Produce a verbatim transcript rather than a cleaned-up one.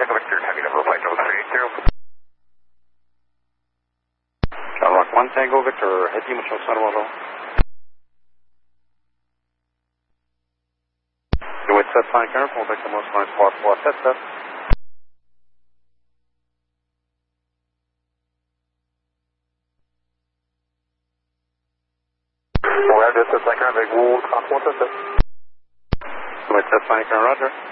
Tango Victor, heavy number flight level three eight zero. John Rock one Tango Victor, heavy mucho salvado. huit sept cinq un, contact moi sur un trois trois sept sept. Roger, sept cinq un avec vous, trente-trois sept sept. huit sept cinq un, Roger.